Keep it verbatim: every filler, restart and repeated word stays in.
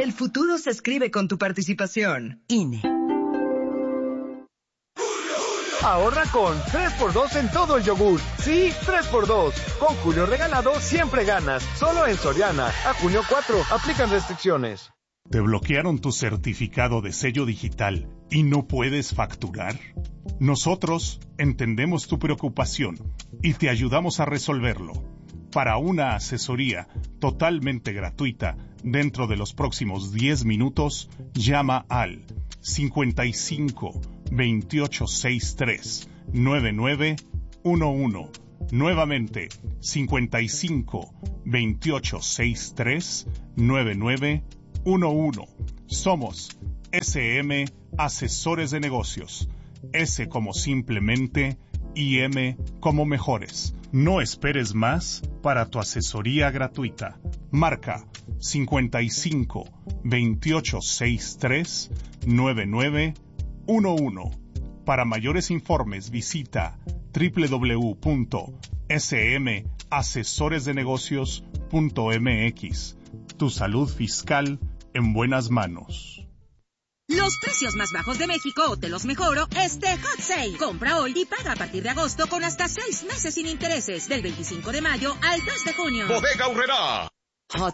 El futuro se escribe con tu participación. I N E. Ahorra con tres por dos en todo el yogur. Sí, tres por dos. Con Julio Regalado siempre ganas. Solo en Soriana. A junio cuatro. Aplican restricciones. ¿Te bloquearon tu certificado de sello digital y no puedes facturar? Nosotros entendemos tu preocupación y te ayudamos a resolverlo. Para una asesoría totalmente gratuita, dentro de los próximos diez minutos, llama al cincuenta y cinco, veintiocho sesenta y tres, noventa y nueve once. Nuevamente, cincuenta y cinco, veintiocho sesenta y tres, noventa y nueve once. Somos S M Asesores de Negocios. S como simplemente y M como mejores. No esperes más para tu asesoría gratuita. Marca cincuenta y cinco, veintiocho sesenta y tres, noventa y nueve once. Para mayores informes visita doble u doble u doble u punto s m asesores de negocios punto m x. Tu salud fiscal en buenas manos. Los precios más bajos de México te los mejoro este Hot Sale. Compra hoy y paga a partir de agosto con hasta seis meses sin intereses. Del veinticinco de mayo al dos de junio. Bodega Aurrerá. Hot